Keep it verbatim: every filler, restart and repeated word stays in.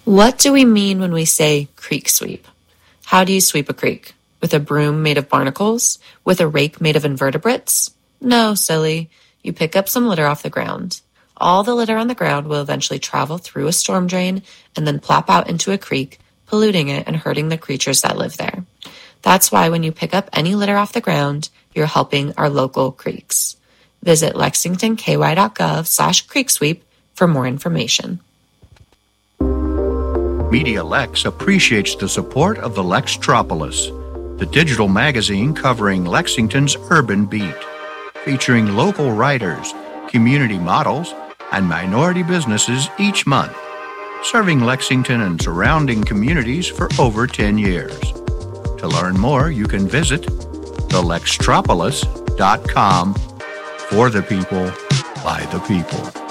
What do we mean when we say creek sweep? How do you sweep a creek? With a broom made of barnacles? With a rake made of invertebrates? No, silly. You pick up some litter off the ground. All the litter on the ground will eventually travel through a storm drain and then plop out into a creek, polluting it and hurting the creatures that live there. That's why when you pick up any litter off the ground, you're helping our local creeks. Visit lexingtonky.gov slash creek sweep for more information. Media Lex appreciates the support of the Lextropolis, the digital magazine covering Lexington's urban beat, featuring local writers, community models, and minority businesses each month, serving Lexington and surrounding communities for over ten years. To learn more, you can visit the lextropolis dot com. For the people, by the people.